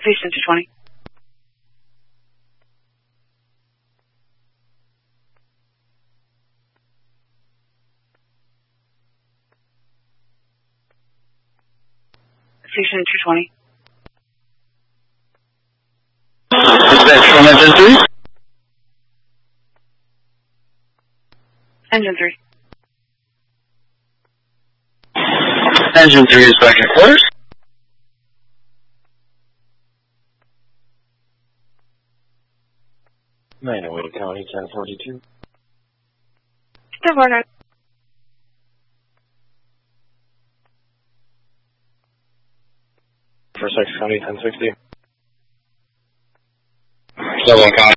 Houston 220. Houston 220. Dispatch from Engine 3. Engine 3. Engine 3 is back in quarters. 908 County 1042. Good morning. For 6 County 1060. 7 County